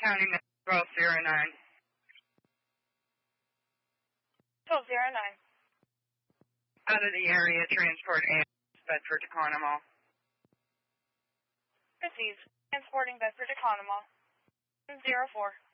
County, 1209. 1209. Out of the area, transport Bedford to Conemaugh. Received. Transporting Bedford to Conemaugh. 04.